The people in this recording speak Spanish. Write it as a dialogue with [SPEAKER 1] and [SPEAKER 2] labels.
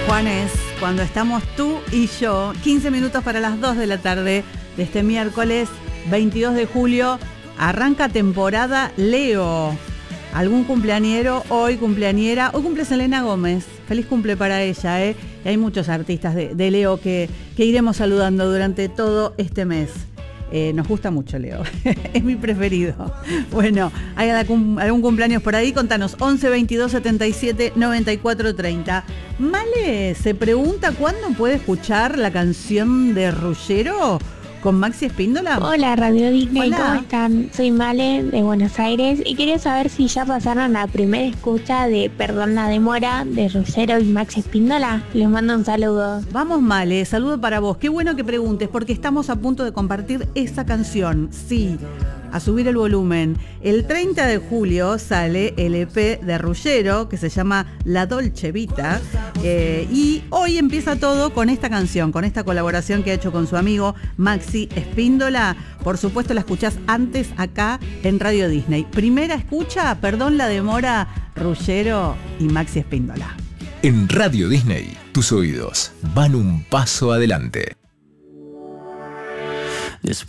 [SPEAKER 1] Juanes, cuando estamos tú y yo, 15 minutos para las 2 de la tarde de este miércoles 22 de julio, arranca temporada Leo. ¿Algún cumpleañero hoy, cumpleañera? Hoy cumple Selena Gómez. Feliz cumple para ella, ¿eh? Y hay muchos artistas de Leo que iremos saludando durante todo este mes. Nos gusta mucho Leo, es mi preferido. Bueno, ¿hay algún cumpleaños por ahí? Contanos, 11 22 77 94 30. Male se pregunta cuándo puede escuchar la canción de Ruggiero con Maxi Espíndola.
[SPEAKER 2] Hola Radio Disney,
[SPEAKER 1] Hola.
[SPEAKER 2] ¿Cómo están? Soy Male de Buenos Aires y quería saber si ya pasaron la primera escucha de Perdón la demora de Ruggiero y Maxi Espíndola. Les mando un saludo.
[SPEAKER 1] Vamos, Male, saludo para vos. Qué bueno que preguntes, porque estamos a punto de compartir esa canción. Sí, a subir el volumen. El 30 de julio sale el EP de Ruggiero, que se llama La Dolce Vita, y hoy empieza todo con esta canción, con esta colaboración que ha hecho con su amigo Maxi Espíndola. Por supuesto la escuchás antes acá en Radio Disney. Primera escucha, Perdón la demora, Ruggiero y Maxi Espíndola.
[SPEAKER 3] En Radio Disney, tus oídos van un paso adelante.